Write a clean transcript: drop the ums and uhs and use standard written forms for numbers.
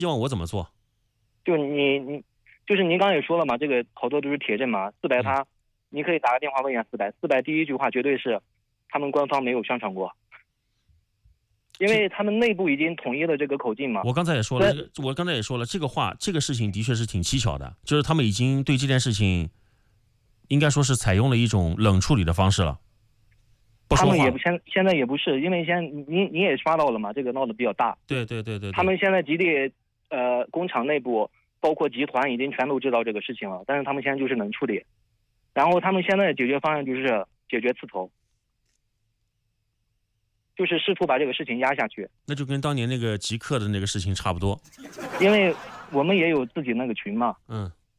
希望我怎么做？ 就你就是您刚刚也说了嘛，这个好多都是铁证嘛。400他，你可以打个电话问一下400第一句话绝对是他们官方没有宣传过，因为他们内部已经统一了这个口径嘛。 我刚才也说了，这个事情的确是挺蹊跷的，就是他们已经对这件事情，应该说是采用了一种冷处理的方式了，不说话。 他们也不现在也不是，因为你也刷到了嘛，这个闹得比较大。 对， 他们现在吉利工厂内部包括集团已经全都知道这个事情了，但是他们现在就是冷处理，然后他们现在的解决方案就是解决刺头，就是试图把这个事情压下去。 那就跟当年那个极客的那个事情差不多。 因为我们也有自己那个群嘛，